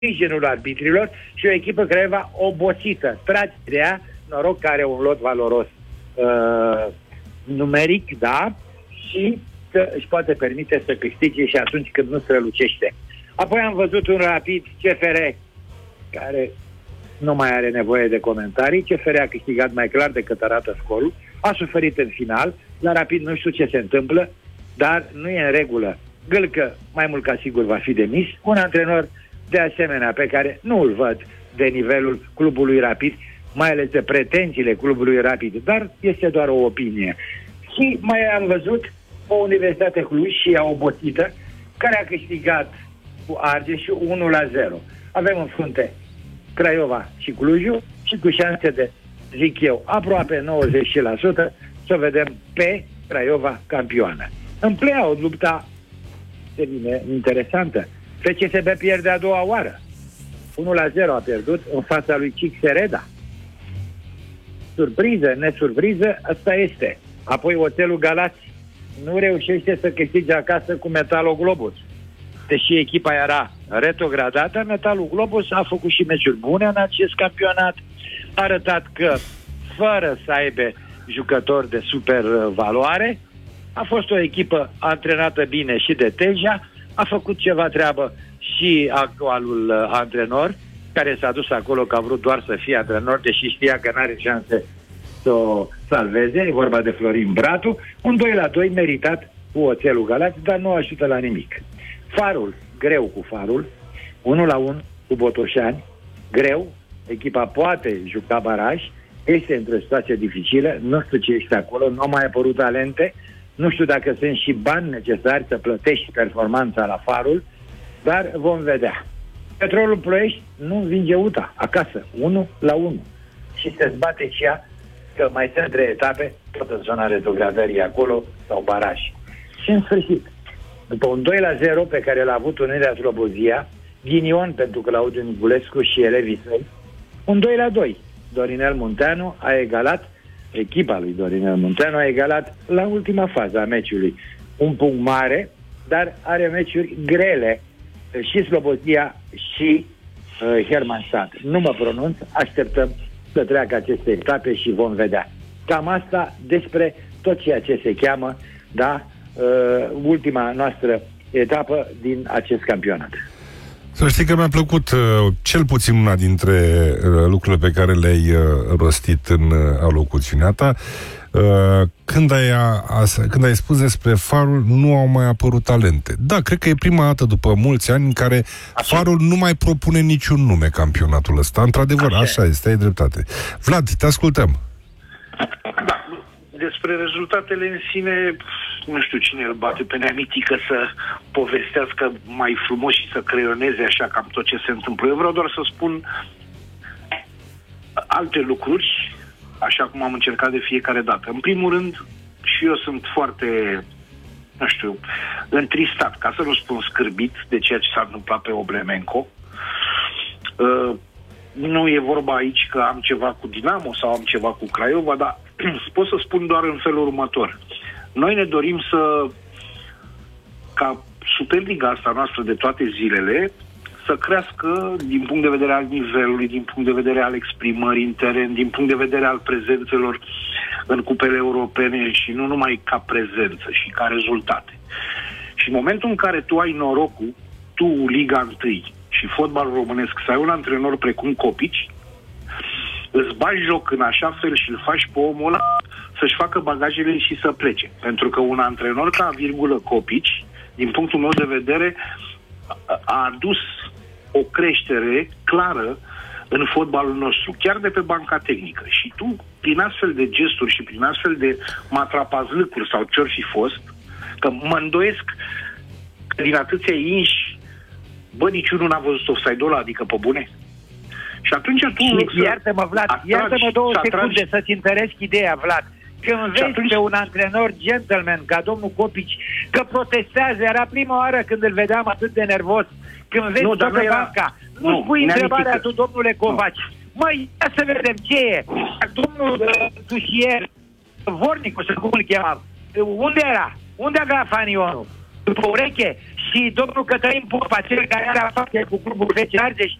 sprijinul arbitrilor și o echipă Craiova obosită. Trage de ea, noroc că are un lot valoros numeric, da, și își poate permite să câștige și atunci când nu strălucește. Apoi am văzut un Rapid CFR care nu mai are nevoie de comentarii. CFR a câștigat mai clar decât arată scorul, a suferit în final. La Rapid nu știu ce se întâmplă, dar nu e în regulă. Gâlcă mai mult ca sigur va fi demis. Un antrenor de asemenea pe care nu îl văd de nivelul clubului Rapid, mai ales de pretențiile clubului Rapid, dar este doar o opinie. Și mai am văzut o Universitate Cluj și ea obosită, care a câștigat cu Argeșul 1-0. Avem în frunte Craiova și Clujul și cu șanse de, zic eu, aproape 90% să vedem pe Craiova campioană. În play-out lupta devine interesantă. FCSB pierde a doua oară. 1-0 a pierdut în fața lui Cic Sereda. Surpriză, nesurpriză, asta este. Apoi Oțelul Galați nu reușește să câștige acasă cu Metalul Globus. Deși echipa era retrogradată, Metalul Globus a făcut și meciuri bune în acest campionat. A arătat că, fără să aibă jucători de super valoare, a fost o echipă antrenată bine și de Teja, a făcut ceva treabă și actualul antrenor, care s-a dus acolo că a vrut doar să fie antrenor, deși știa că n-are șanse să o salveze. E vorba de Florin Bratu. Un 2-2 meritat cu Oțelul Galați, dar nu ajută la nimic. Farul, greu cu Farul, 1-1 cu Botoșani, greu, echipa poate juca baraj, este într-o situație dificilă, nu știu ce este acolo, nu au mai apărut talente, nu știu dacă sunt și bani necesari să plătești performanța la Farul, dar vom vedea. Petrolul Ploiești nu învinge UTA acasă, 1-1. Și se zbate și ea că mai sunt 3 etape, tot în zona retrogradării acolo, sau baraj. Și în sfârșit, după un 2-0 pe care l-a avut Unirea Slobozia, ghinion pentru Claudiu Niculescu și elevii săi, un 2-2. Dorinel Munteanu a egalat, echipa lui Dorinel Munteanu a egalat la ultima fază a meciului. Un punct mare, dar are meciuri grele și Slobozia și Hermannstadt. Nu mă pronunț, așteptăm să treacă aceste etape și vom vedea. Cam asta despre tot ceea ce se cheamă, da, ultima noastră etapă din acest campionat. Să știi că mi-a plăcut cel puțin una dintre lucrurile pe care le-ai rostit în alocuțiunea ta. Când ai spus despre Farul, nu au mai apărut talente. Da, cred că e prima dată după mulți ani în care Farul nu mai propune niciun nume campionatul ăsta. Într-adevăr, așa este, ai dreptate. Vlad, te ascultăm. Da, despre rezultatele în sine, nu știu cine îl bate pe Neamitică să povestească mai frumos și să creioneze așa cam tot ce se întâmplă. Eu vreau doar să spun alte lucruri, așa cum am încercat de fiecare dată. În primul rând, și eu sunt foarte, nu știu, întristat, ca să nu spun scârbit, de ceea ce s-a întâmplat pe Oblemenco. Nu e vorba aici că am ceva cu Dinamo sau am ceva cu Craiova, dar pot să spun doar în felul următor. Noi ne dorim ca Superliga asta noastră de toate zilele să crească din punct de vedere al nivelului, din punct de vedere al exprimării în teren, din punct de vedere al prezențelor în cupele europene și nu numai ca prezență și ca rezultate. Și în momentul în care tu ai norocul, tu, Liga 1 și fotbalul românesc, să ai un antrenor precum Copici, îți bagi joc în așa fel și îl faci pe omul ăla să-și facă bagajele și să plece. Pentru că un antrenor ca Copici, din punctul meu de vedere, a adus o creștere clară în fotbalul nostru, chiar de pe banca tehnică. Și tu, prin astfel de gesturi și prin astfel de matrapazlâcuri sau ce-or fi fost, că mă îndoiesc că din atâția inși, niciunul n-a văzut offside-ul ăla, adică pe bune. Și atunci tu... Iartă-mă, Vlad, iartă-mă 2 secunde să-ți întăresc ideea, Vlad. Când vezi pe un antrenor gentleman ca domnul Copici că protestează, era prima oară când îl vedeam atât de nervos, când vezi toată banca, nu spui întrebarea tu, domnule Covaci. Măi, ia să vedem ce e. Domnul Tușier, Vornicu, să cum îl chema, unde era? Unde avea fanionul? după ureche. Și domnul Cătălin Popa, cel care are afaceri cu clubul FC Argeș,